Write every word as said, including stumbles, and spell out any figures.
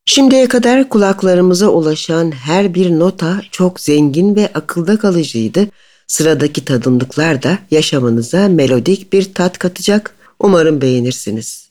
Şimdiye kadar kulaklarımıza ulaşan her bir nota çok zengin ve akılda kalıcıydı. Sıradaki tadımlıklar da yaşamınıza melodik bir tat katacak. Umarım beğenirsiniz.